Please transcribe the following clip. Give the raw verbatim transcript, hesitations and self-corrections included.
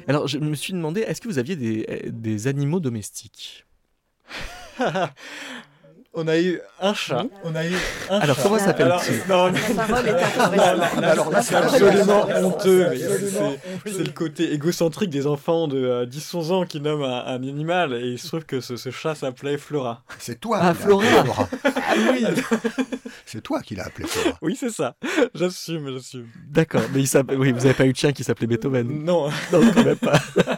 Alors, je me suis demandé, est-ce que vous aviez des, des animaux domestiques? On a eu un chat. Oui. On a eu un Alors, chat. comment Alors, s'appelle-t-il? non, La parole est à là, Forest. là, là, alors là, c'est absolument honteux. mais C'est c'est le côté égocentrique des enfants de euh, dix onze ans qui nomment un, un animal. Et il se trouve que ce, ce chat s'appelait Flora. C'est toi Ah, qui l'as Flora. appelé Flora. Ah oui. C'est toi qui l'as appelé Flora. Oui, c'est ça. J'assume, j'assume. D'accord, mais il s'appelle- oui, vous n'avez pas eu de chien qui s'appelait Beethoven? Non. Non, quand même pas.